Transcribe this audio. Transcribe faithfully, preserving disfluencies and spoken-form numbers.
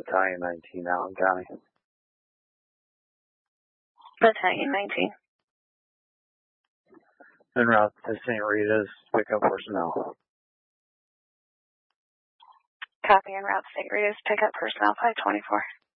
Battalion nineteen, Allen County. Battalion nineteen. En route to Saint Rita's, pick up personnel. Copy, en route to Saint Rita's, pick up personnel five twenty-four.